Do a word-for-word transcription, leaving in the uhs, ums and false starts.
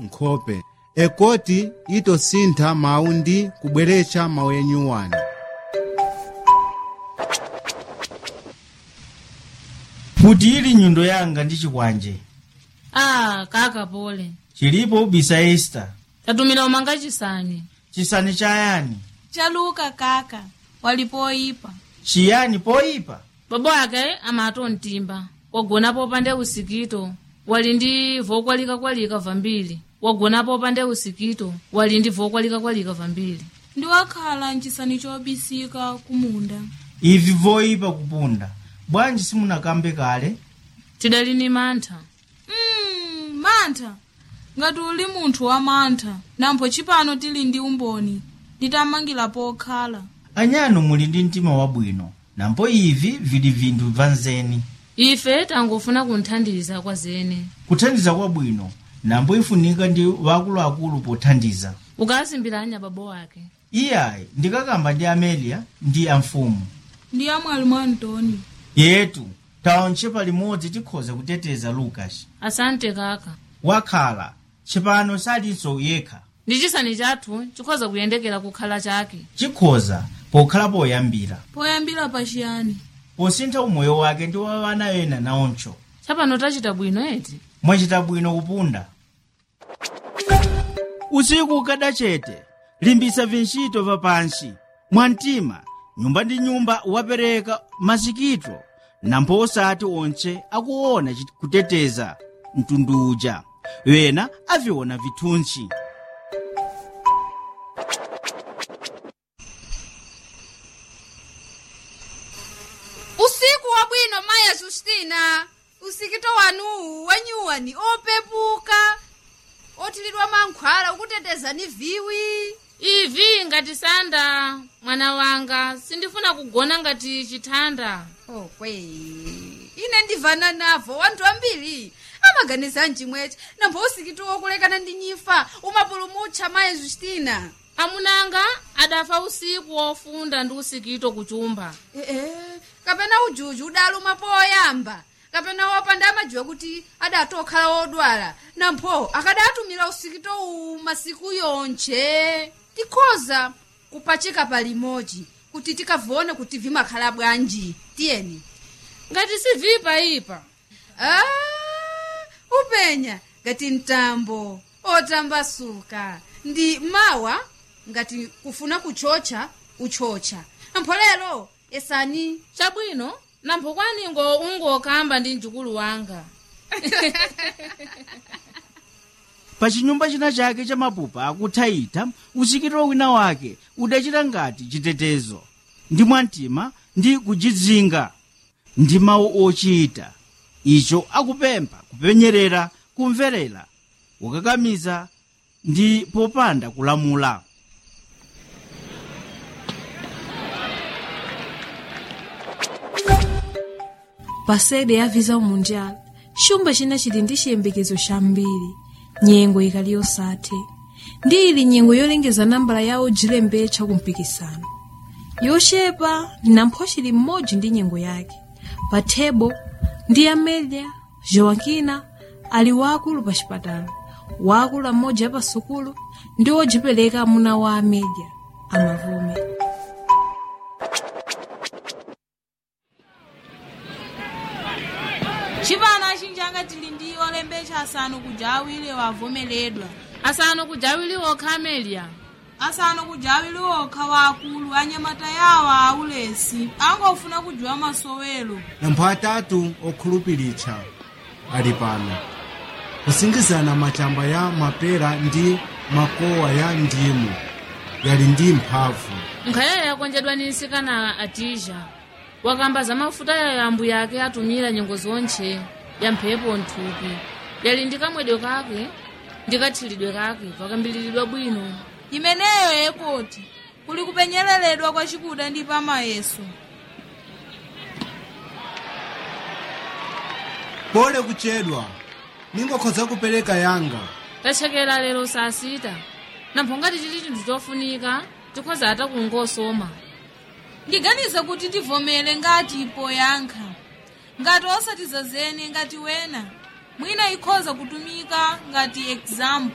nkhope ekoti itosintha mawu ndi kubweretsa mawu enyuwani. Kuti ili nyundo yanga ndi chikwanje. Ah, kaka pole. Chilipo bisa Esther. Tatumira umanga chisani. Chisani chayani? Chaluka kaka, walipoipa. Chiyani poipa? Babo ake amato ntimba. Wagonapo pande usikito. Wali ndi vokwalika kwalika vambiri. Wagonapo pande usikito. Wali ndi vokwalika kwalika vambiri. Ndi wakhala nchisani chobisika kumunda. Ivi voipa kupunda. Bwanji simunakambe kale? Tidali ni mantha. Mm, mantha. Ngati uli munthu wa mantha, nampo chipano tili ndi umboni. Nditamangira pokhala. Anyano muli ndi mtima wabwino. Nampo ivi vili vinthu vanzeni. Ife tangofuna kunthandiza kwa zene. Kuthandiza kwabwino. Nampo ifunika ndi wakuluakulu pothandiza. Ukasimbira anya babo wake. Iyayi, ndikakamba ndi Amelia ndi amfumu. Ndi amwalimu Antoni. Yetu, taonche palimodzi tikhoza kuteteza Lucas. Asante kaka. Wakhala, chipano salinso yekha. Ndi chisani chathu chikhoza kuyendekera kukhala chake. Chikhoza pokhala poyambira. Poyambira pachiyani. Posintha umoyo wake ndi wa wana ena naoncho. Chapano tachita bwino eti. Mwachita bwino kupunda. Usiku kadachete, limbisa vinchito vapansi. Mwantima, nyumba ndi nyumba wapereka masikito. Nampo osati onche akuona kuteteza mtunduja. Wena aviona vitunchi. Usiku wabwino Maya Justina. Usikito wanu wanyuwani opepuka. Otilidwa mankhwala ukuteteza ni viwi. Ivi ngati sanda mwana wanga sindifuna kugona ngati chithanda. Oh kwe. Ine ndivana navo wantu ambiri. Amaganiza njimweche nambo usikito wokulekana ndi nyifa umapulumutcha Maya Justina. Amunanga adafa usiku wofunda ndi usikito kuchumba. Eh eh kapena ujuju udaluma poyamba. Kapena wapanda amajiwa kuti adatokhala wodwala nampo akadatumira usikito u masiku yonche. Tikhoza kupachika palimoji kuti tikavone kuti vimakhala bwanji. Tiyeni. Ngati sivipa ipa. Ah, upenya ngati mtambo otambasuka. Ndi mawa ngati kufuna kuchocha uchocha. Mpolero esani chabwino nampo kwaningo ungokamba ndi mjukulu wanga. Pachinyumba china chake cha mapupa akuthaitha usikito wina wake udachita ngati chitetezo. Ndi mwantima ndi kujidzinga. Ndi mawu ochita. Icho akupempha kupenyerera kumverera. Ukakamiza ndi popanda kulamula. Pasede yaviza umunjala. Shumba china chili ndi chiyembekezo chambiri. Nyengo ikali yosathe. Ndi ili nyengo yolengeza nambala yawo jilembecha kumpikisano. Yoshepa nampho chili mmodzi ndi nyengo yake. Pa tebo ndi Amelia, Joaquina ali wakulu pa chipatala. Wakulu mmodzi apa sukulu ndi ojipereka amuna wa Amelia amavume. Chipana chinjanga tili ndi olembecha asanu kujawile wavomeledwa. Asanu kujawili wokha Amelia. Asanu kujawili wokha wakulu anyamata yawa aulesi. Angofuna kujiwa masowelo. Nampo atatu okhulupiritsha ali pano. Kusingizana machamba ya mapera ndi makowa ya ndimu. Yali ndi mphavu. Nkhaya yakonjedwa ni nsikana Atija. Wakamba za mafuta ya yambu yake atumira nyengo zonche ya mphepo nthupi. Yali ndikamwedwe kake ndikathilidwe kake pakambililidwa bwino. Imeneyo ekoti kuli kupenyeleledwa kwa chikuda ndi pa Yesu. Pole kuchedwa. Ningokhoza kupereka yanga. Tachekera lero saa sita. Nampo ngati chili chinthu chofunika tikhoza ata kungosoma. Ndiganiza kuti ndivomere ngati ipo yankha. Ngati osatizazene ngati wena. Mwina ikhoza kutumika ngati example.